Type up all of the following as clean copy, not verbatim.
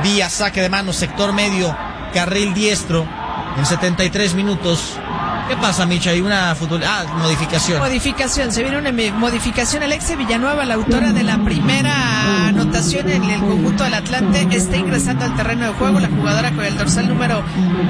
vía saque de mano, sector medio, carril diestro, en 73 minutos. ¿Qué pasa, Micha? Hay una modificación. Se viene una modificación. Alexia Villanueva, la autora de la primera anotación en el conjunto del Atlante, está ingresando al terreno de juego. La jugadora con el dorsal número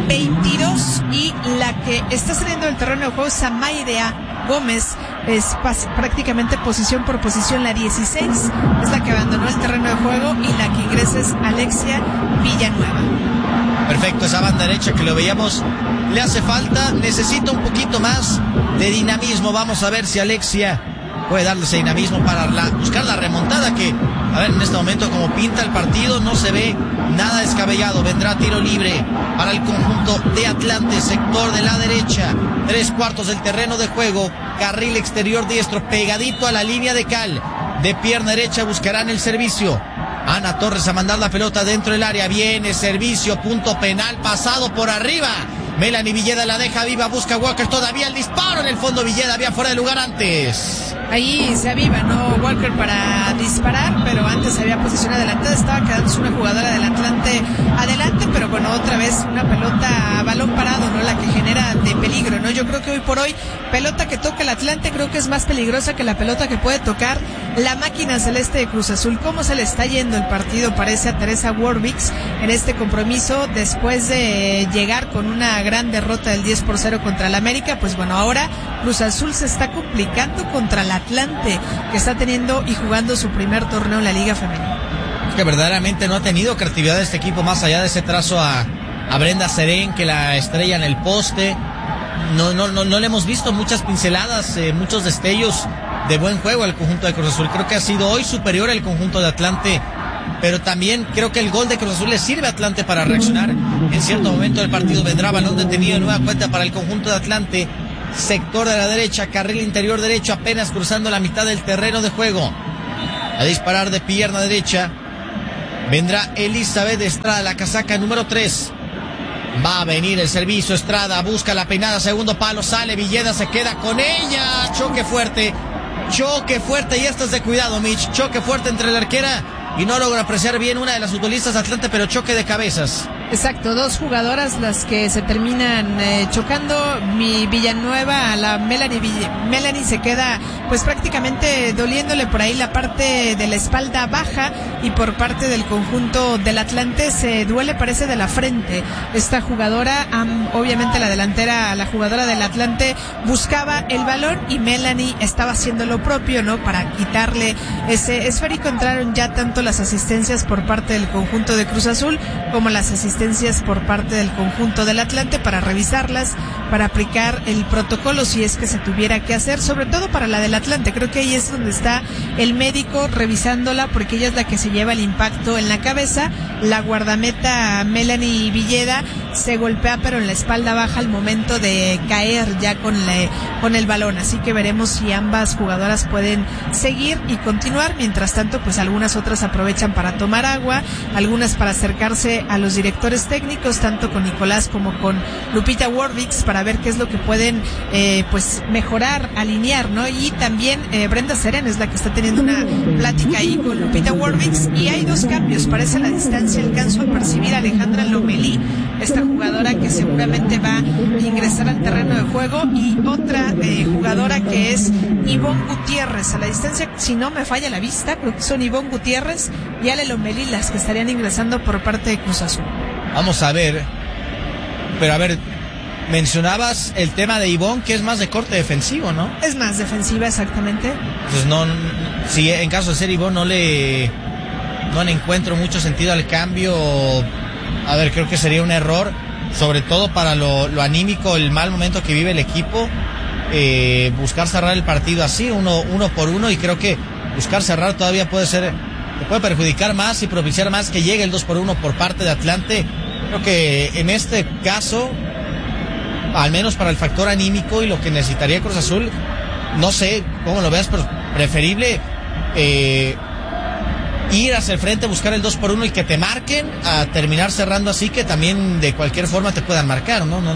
22, y la que está saliendo del terreno de juego es Samairea Gómez. Es prácticamente posición por posición. La 16 es la que abandonó el terreno de juego, y la que ingresa es Alexia Villanueva. Perfecto, esa banda derecha que lo veíamos le hace falta, necesita un poquito más de dinamismo. Vamos a ver si Alexia puede darle ese dinamismo para buscar la remontada, que, a ver, en este momento como pinta el partido no se ve nada descabellado. Vendrá tiro libre para el conjunto de Atlante, sector de la derecha, 3/4 del terreno de juego, carril exterior diestro, pegadito a la línea de cal. De pierna derecha buscarán el servicio. Ana Torres a mandar la pelota dentro del área. Viene servicio, punto penal, pasado por arriba. Melanie Villeda la deja viva, busca Walker todavía, el disparo en el fondo. Villeda había fuera de lugar antes. Ahí se aviva, ¿no? Walker para disparar, pero antes había posición adelantada. Estaba quedándose una jugadora del Atlante adelante, pero bueno, otra vez una pelota a balón parado, ¿no? La que genera de peligro, ¿no? Yo creo que hoy por hoy, pelota que toca el Atlante, creo que es más peligrosa que la pelota que puede tocar la máquina celeste de Cruz Azul. ¿Cómo se le está yendo el partido, parece, a Teresa Warwicks en este compromiso después de llegar con una gran derrota del 10-0 contra el América? Pues bueno, ahora Cruz Azul se está complicando contra el Atlante, que está teniendo y jugando su primer torneo en la Liga Femenina. Es que verdaderamente no ha tenido creatividad este equipo, más allá de ese trazo a Brenda Serén, que la estrella en el poste. No le hemos visto muchas pinceladas, muchos destellos de buen juego al conjunto de Cruz Azul. Creo que ha sido hoy superior el conjunto de Atlante, pero también creo que el gol de Cruz Azul le sirve a Atlante para reaccionar. En cierto momento del partido vendrá balón detenido de nueva cuenta para el conjunto de Atlante, sector de la derecha, carril interior derecho, apenas cruzando la mitad del terreno de juego. A disparar de pierna derecha vendrá Elizabeth Estrada, la casaca número 3. Va a venir el servicio, Estrada busca la peinada, segundo palo, sale Villeda, se queda con ella. Choque fuerte, y esto es de cuidado, Mitch. Choque fuerte entre la arquera y no logra apreciar bien una de las futbolistas de Atlante, pero choque de cabezas. Exacto, dos jugadoras las que se terminan chocando. Villanueva, la Melanie se queda pues prácticamente doliéndole por ahí la parte de la espalda baja, y por parte del conjunto del Atlante se duele, parece, de la frente. Esta jugadora, obviamente la delantera, la jugadora del Atlante buscaba el balón y Melanie estaba haciendo lo propio, ¿no? Para quitarle ese esférico. Entraron ya tanto las asistencias por parte del conjunto de Cruz Azul como las asistencias por parte del conjunto del Atlante, para revisarlas, para aplicar el protocolo si es que se tuviera que hacer, sobre todo para la del Atlante. Creo que ahí es donde está el médico revisándola, porque ella es la que se lleva el impacto en la cabeza. La guardameta Melanie Villeda se golpea, pero en la espalda baja al momento de caer ya con el balón. Así que veremos si ambas jugadoras pueden seguir y continuar. Mientras tanto, pues algunas otras aprovechan para tomar agua, algunas para acercarse a los directores técnicos, tanto con Nicolás como con Lupita Warwicks, para ver qué es lo que pueden pues mejorar, alinear, ¿no? Y también Brenda Serén es la que está teniendo una plática ahí con Lupita Warwicks, y hay dos cambios. Parece a la distancia, alcanzo a percibir a Alejandra Lomelí, esta jugadora que seguramente va a ingresar al terreno de juego, y otra jugadora que es Ivonne Gutiérrez. A la distancia, si no me falla la vista, creo que son Ivonne Gutiérrez y Ale Lomelí las que estarían ingresando por parte de Cruz Azul. Vamos a ver, pero a ver, mencionabas el tema de Ivonne, que es más de corte defensivo, ¿no? Es más defensiva, exactamente. Pues no, si en caso de ser Ivonne no le encuentro mucho sentido al cambio. A ver, creo que sería un error, sobre todo para lo anímico, el mal momento que vive el equipo, buscar cerrar el partido así, uno por uno, y creo que buscar cerrar todavía puede perjudicar más y propiciar más que llegue el 2-1 por parte de Atlante. Creo que en este caso, al menos para el factor anímico y lo que necesitaría Cruz Azul, no sé cómo lo veas, pero preferible ir hacia el frente, buscar el 2-1 y que te marquen, a terminar cerrando así, que también de cualquier forma te puedan marcar, ¿no?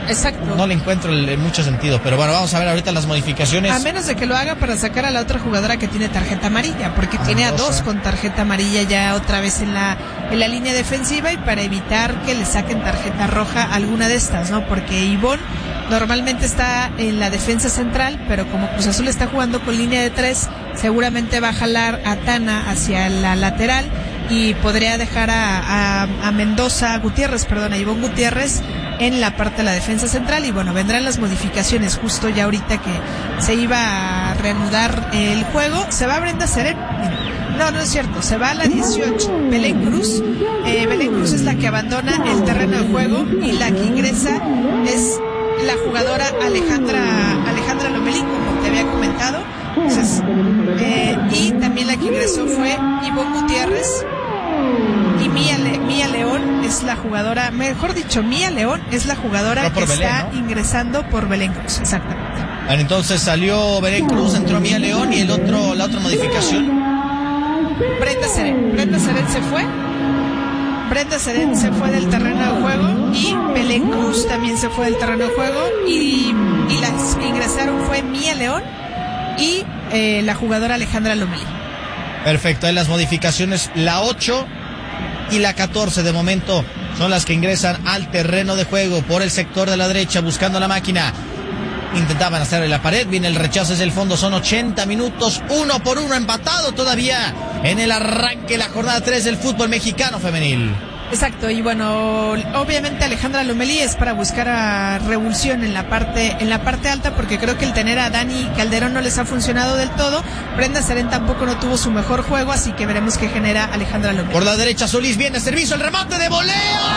Exacto. No le encuentro mucho sentido, pero bueno, vamos a ver ahorita las modificaciones. A menos de que lo haga para sacar a la otra jugadora que tiene tarjeta amarilla, porque tiene a dos con tarjeta amarilla ya otra vez en la línea defensiva, y para evitar que le saquen tarjeta roja a alguna de estas, ¿no? Porque Ivonne normalmente está en la defensa central, pero como Cruz Azul está jugando con línea de 3, seguramente va a jalar a Tana hacia la lateral y podría dejar a Ivonne Gutiérrez en la parte de la defensa central. Y bueno, vendrán las modificaciones justo ya ahorita que se iba a reanudar el juego. Se va Brenda Serén. No es cierto, se va a la 18 Belén Cruz. Belén Cruz es la que abandona el terreno de juego, y la que ingresa es la jugadora Alejandra Lomelí, como te había comentado. Entonces, y también la que ingresó fue Ivonne Gutiérrez, y Mía León es la jugadora, Mía León es la jugadora que Belén, está ¿no? ingresando por Belén Cruz, exactamente. Bueno, entonces salió Belén Cruz, entró Mía León, y la otra modificación. Brenda Serén se fue. Brenda Serén se fue del terreno de juego, y Belén Cruz también se fue del terreno de juego, y las que ingresaron fue Mía León y la jugadora Alejandra Lomelí. Perfecto, ahí las modificaciones, la 8 y la 14 de momento son las que ingresan al terreno de juego por el sector de la derecha, buscando la máquina. Intentaban hacerle la pared, viene el rechazo desde el fondo, son 80 minutos, 1-1 empatado todavía en el arranque de la jornada 3 del fútbol mexicano femenil. Exacto, y bueno, obviamente Alejandra Lomelí es para buscar a revulsión en la parte alta, porque creo que el tener a Dani Calderón no les ha funcionado del todo. Brenda Serén tampoco no tuvo su mejor juego, así que veremos qué genera Alejandra Lomelí. Por la derecha Solís, viene servicio, el remate de voleo.